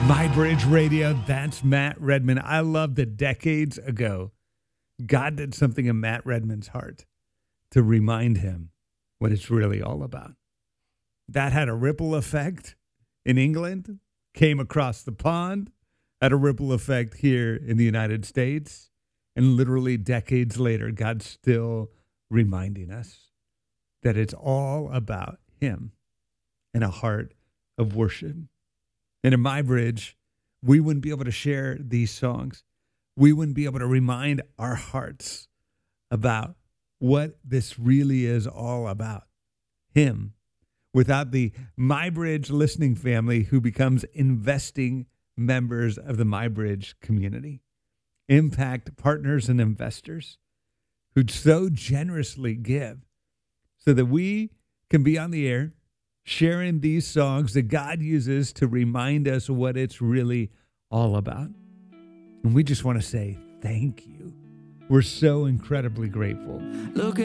My Bridge Radio, that's Matt Redman. I love that decades ago, God did something in Matt Redman's heart to remind him what it's really all about. That had a ripple effect in England, came across the pond, had a ripple effect here in the United States, and literally decades later, God's still reminding us that it's all about him and a heart of worship. And in My Bridge, we wouldn't be able to share these songs. We wouldn't be able to remind our hearts about what this really is all about, him, without the My Bridge listening family who becomes investing members of the My Bridge community, impact partners and investors who so generously give so that we can be on the air sharing these songs that God uses to remind us what it's really all about. And we just want to say thank you. We're so incredibly grateful. Looking